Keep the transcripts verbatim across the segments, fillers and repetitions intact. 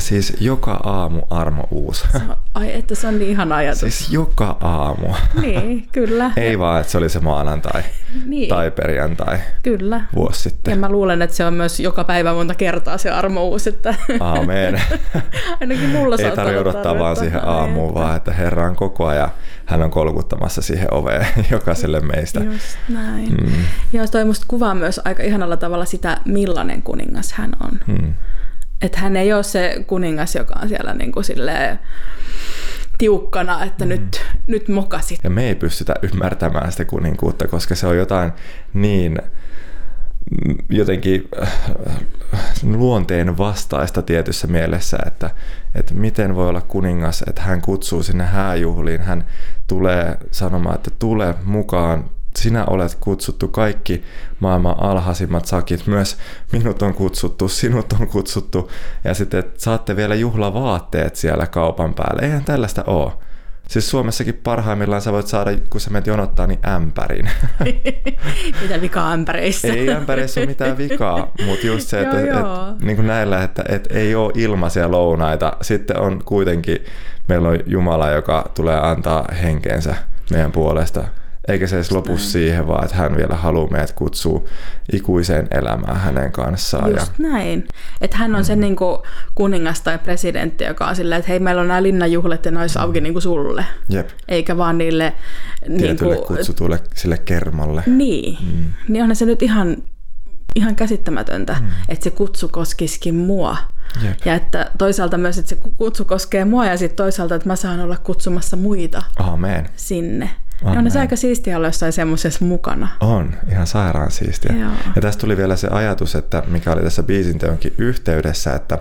Siis joka aamu armo uusi. Ai että se on niin ihana ajatus. Siis joka aamu. Niin, kyllä. Ei vaan, että se oli se maanantai niin. tai perjantai. Kyllä. Vuosi sitten. Ja mä luulen, että se on myös joka päivä monta kertaa se armo uusi. Että aamen. Ainakin mulla ei tarvitse odottaa vaan siihen aamuun, että vaan että Herra on koko ajan. Hän on kolkuttamassa siihen oveen jokaiselle meistä. Just näin. Mm. Ja toi musta kuvaa myös aika ihanalla tavalla sitä, millainen kuningas hän on. Mm. Että hän ei ole se kuningas, joka on siellä niin kuin silleen tiukkana, että mm. nyt, nyt mokasit. Ja me ei pystytä ymmärtämään sitä kuninkuutta, koska se on jotain niin jotenkin luonteen vastaista tietyssä mielessä, että, että miten voi olla kuningas, että hän kutsuu sinne hääjuhliin, hän tulee sanomaan, että tule mukaan, sinä olet kutsuttu, kaikki maailman alhaisimmat sakit, myös minut on kutsuttu, sinut on kutsuttu, ja sitten että saatte vielä juhlavaatteet siellä kaupan päälle. Eihän tällaista ole. Siis Suomessakin parhaimmillaan sä voit saada, kun sä menet jonottaa, niin ämpärin. Mitä vikaa ämpäreissä? Ei ämpäreissä ole mitään vikaa, mutta just se, että joo, et, joo. Et, niin kuin näillä, että et ei ole ilmaisia lounaita. Sitten on kuitenkin, meillä on Jumala, joka tulee antaa henkeensä meidän puolesta. Eikä se edes lopu siihen, vaan että hän vielä haluaa meidät kutsua ikuiseen elämään hänen kanssaan. Just ja näin. Että hän on mm. se niin kuin kuningas tai presidentti, joka on silleen, että hei, meillä on nämä linnanjuhlat ja ne olisi auki niin kuin sulle. Jep. Eikä vaan niille tietylle niin kuin kutsutulle sille kermalle. Niin. Mm. Niin onhan se nyt ihan, ihan käsittämätöntä, mm. että se kutsu koskisikin mua. Jep. Ja että toisaalta myös, että se kutsu koskee mua ja sitten toisaalta, että mä saan olla kutsumassa muita Amen. sinne. Ja on se aika siistiä olla jossain semmoisessa mukana. On, ihan sairaan siistiä. Joo. Ja tästä tuli vielä se ajatus, että mikä oli tässä biisinteonkin yhteydessä, että,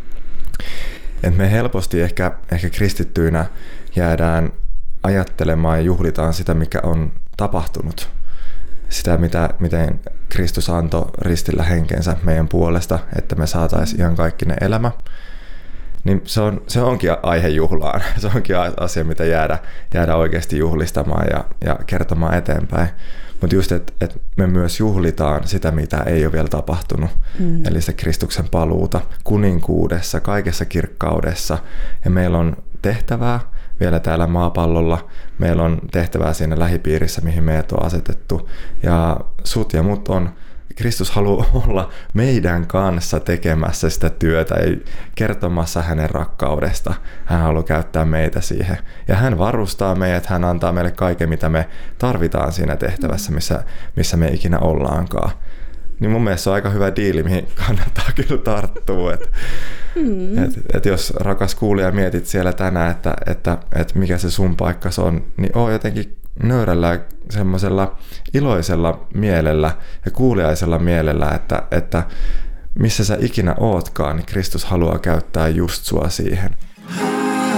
että me helposti ehkä, ehkä kristittyinä jäädään ajattelemaan ja juhlitaan sitä, mikä on tapahtunut. Sitä, mitä, miten Kristus antoi ristillä henkensä meidän puolesta, että me saataisiin ihan kaikkinen elämä. Niin se, on, se onkin aihe juhlaan. Se onkin asia, mitä jäädä, jäädä oikeasti juhlistamaan ja, ja kertomaan eteenpäin. Mutta just, että et me myös juhlitaan sitä, mitä ei ole vielä tapahtunut. Mm. Eli se Kristuksen paluuta kuninkuudessa, kaikessa kirkkaudessa. Ja meillä on tehtävää vielä täällä maapallolla. Meillä on tehtävää siinä lähipiirissä, mihin meidät on asetettu. Ja sut ja mut on. Kristus haluaa olla meidän kanssa tekemässä sitä työtä ja kertomassa hänen rakkaudesta. Hän haluaa käyttää meitä siihen. Ja hän varustaa meidät, hän antaa meille kaiken, mitä me tarvitaan siinä tehtävässä, missä, missä me ikinä ollaankaan. Niin mun mielestä se on aika hyvä diili, mihin kannattaa kyllä tarttua. Et, mm. et, et jos rakas kuulija mietit siellä tänään, että, että, että mikä se sun paikkas on, niin oo jotenkin nöyrällä semmoisella iloisella mielellä ja kuuliaisella mielellä, että, että missä sä ikinä ootkaan, niin Kristus haluaa käyttää just sua siihen.